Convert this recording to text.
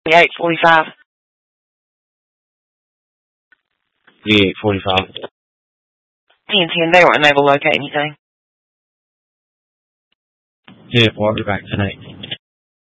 8:45. The 8:45. TNT and they were unable to locate anything. 10-4, be back tonight.